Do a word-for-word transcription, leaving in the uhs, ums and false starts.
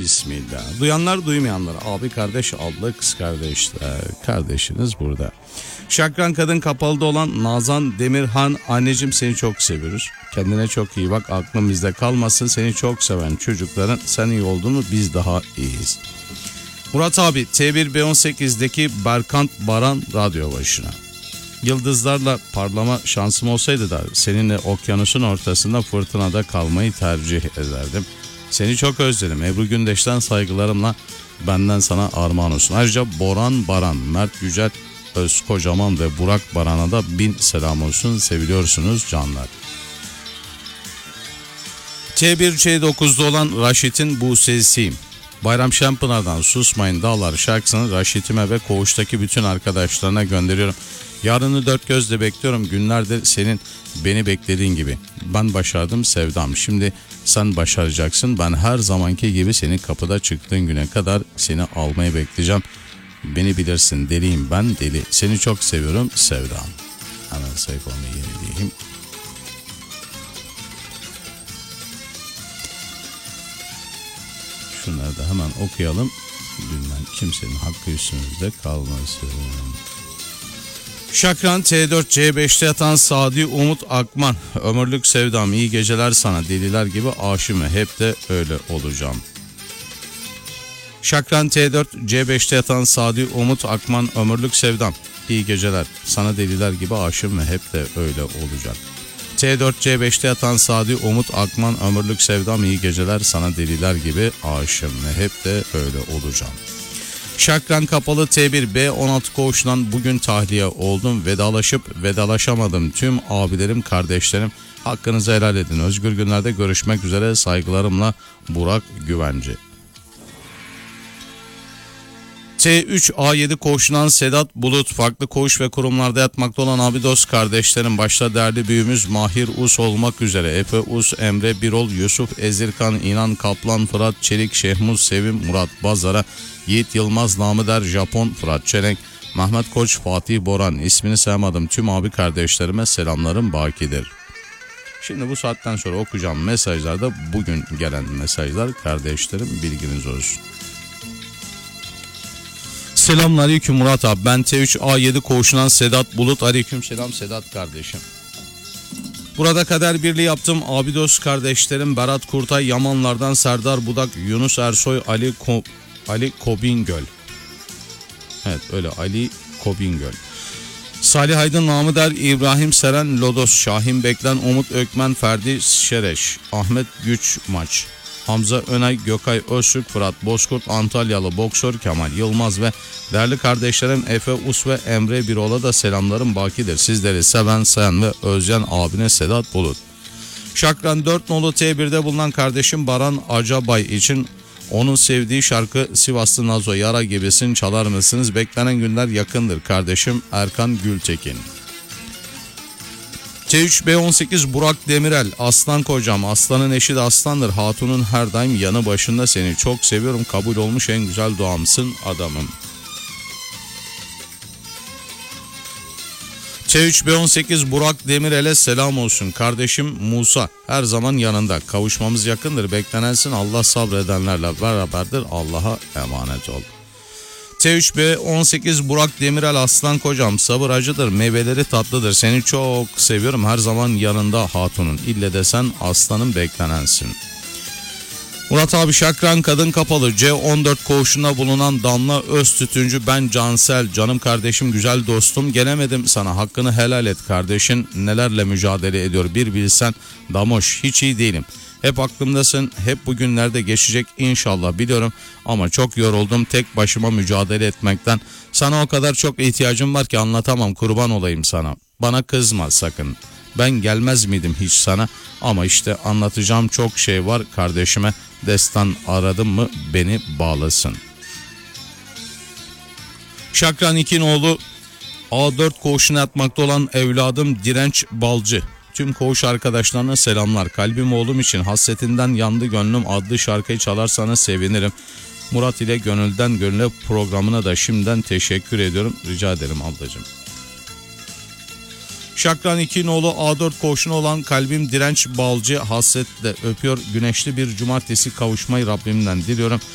Bismillah. Duyanlar duymayanlar. Abi kardeş, abla kız kardeşler. Kardeşiniz burada. Şakran Kadın Kapalı'da olan Nazan Demirhan, anneciğim seni çok seviyoruz. Kendine çok iyi bak, aklın bizde kalmasın. Seni çok seven çocukların sen iyi olduğunu biz daha iyiyiz. Murat abi T bir B on sekiz'deki Berkant Baran radyo başına. Yıldızlarla parlama şansım olsaydı da seninle okyanusun ortasında fırtınada kalmayı tercih ederdim. Seni çok özledim. Ebru Gündeş'ten saygılarımla benden sana armağan olsun. Ayrıca Boran Baran, Mert Yücel Özkocaman ve Burak Baran'a da bin selam olsun. Seviliyorsunuz canlar. T bir C dokuz'da olan Raşit'in bu sesiyim. Bayram Şempınar'dan Susmayın Dağlar şarkısını Raşit'ime ve koğuştaki bütün arkadaşlarına gönderiyorum. Yarını dört gözle bekliyorum. Günlerdir senin beni beklediğin gibi. Ben başardım sevdam. Şimdi sen başaracaksın. Ben her zamanki gibi senin kapıda çıktığın güne kadar seni almayı bekleyeceğim. Beni bilirsin, deliyim ben deli. Seni çok seviyorum sevdam. Hemen sayfamı yenileyim. Şunları da hemen okuyalım. Bilmem kimsenin hakkı üstümüzde kalmasın. Şakran T dört C beş'te yatan Sadi Umut Akman. Ömürlük sevdam, iyi geceler sana. Deliler gibi aşığım, hep de öyle olacağım. Şakran T dört C beş'te yatan Sadi Umut Akman. Ömürlük sevdam, iyi geceler sana. Deliler gibi aşığım, hep de öyle olacak. T dört C beş'te yatan Sadi Umut Akman. Ömürlük sevdam, iyi geceler sana. Deliler gibi aşığım, hep de öyle olacağım. Şakran Kapalı T bir B on altı koğuşundan bugün tahliye oldum. Vedalaşıp vedalaşamadım. Tüm abilerim, kardeşlerim hakkınızı helal edin. Özgür günlerde görüşmek üzere, saygılarımla Burak Güvenci. T üç A yedi koğuşundan Sedat Bulut, farklı koğuş ve kurumlarda yatmakta olan abi dost kardeşlerim, başta değerli büyüğümüz Mahir Us olmak üzere Efe Us, Emre Birol, Yusuf Ezirkan, İnan Kaplan, Fırat Çelik, Şehmuz Sevim, Murat Bazara, Yiğit Yılmaz, namı der Japon, Fırat Çelenk, Mehmet Koç, Fatih Boran, ismini sayamadım tüm abi kardeşlerime selamlarım bakidir. Şimdi bu saatten sonra okuyacağım mesajlarda bugün gelen mesajlar kardeşlerim, bilginiz olsun. Selamünaleyküm Murat abi, ben T üç A yedi koğuşundan Sedat Bulut. Aleyküm selam Sedat kardeşim. Burada kader birliği yaptım abi dost kardeşlerim Berat Kurtay, Yamanlardan Serdar Budak, Yunus Ersoy, Ali Ko Ali Kobingöl. Evet öyle, Ali Kobingöl. Salih Aydın, namı der İbrahim Seren, Lodos, Şahin Beklen, Umut Ökmen, Ferdi Şereş, Ahmet Güç Maç, Hamza Önay, Gökay Öztürk, Fırat Bozkurt, Antalyalı boksör Kemal Yılmaz ve değerli kardeşlerim Efe Us ve Emre Birol'a da selamlarım bakidir. Sizleri seven, sayan ve özleyen abine Sedat Bulut. Şakran dört nolu T bir'de bulunan kardeşim Baran Acabay için onun sevdiği şarkı Sivaslı Nazo Yara Gibisin çalar mısınız? Beklenen günler yakındır kardeşim Erkan Gültekin. T üç B on sekiz Burak Demirel, aslan kocam, aslanın eşi de aslandır, hatunun her daim yanı başında, seni çok seviyorum, kabul olmuş en güzel duamsın adamım. T üç B on sekiz Burak Demirel'e selam olsun kardeşim Musa, her zaman yanında, kavuşmamız yakındır, beklenensin, Allah sabredenlerle beraberdir, Allah'a emanet ol. T üç B on sekiz Burak Demirel, aslan kocam, sabır acıdır, meyveleri tatlıdır, seni çok seviyorum, her zaman yanında hatunun, ille desen aslanın beklenensin. Murat abi Şakran Kadın Kapalı C on dört koğuşunda bulunan Damla Öztütüncü, ben Cansel, canım kardeşim, güzel dostum, gelemedim sana, hakkını helal et kardeşin nelerle mücadele ediyor bir bilsen. Damoş, hiç iyi değilim, hep aklımdasın, hep bugünlerde geçecek inşallah biliyorum ama çok yoruldum tek başıma mücadele etmekten, sana o kadar çok ihtiyacım var ki anlatamam, kurban olayım sana, bana kızma sakın, ben gelmez miydim hiç sana, ama işte anlatacağım çok şey var kardeşime, destan aradım mı beni bağlasın. Şakran İkinoğlu A dört koğuşuna yatmakta olan evladım Direnç Balcı, tüm koğuş arkadaşlarına selamlar, kalbim oğlum için hasretinden yandı gönlüm adlı şarkıyı çalarsanız sevinirim. Murat ile Gönülden Gönüle programına da şimdiden teşekkür ediyorum, rica ederim ablacığım. Şakran İkinoğlu A dört koğuşuna olan kalbim Direnç Balcı hasretle öpüyor. Güneşli bir cumartesi kavuşmayı Rabbimden diliyorum.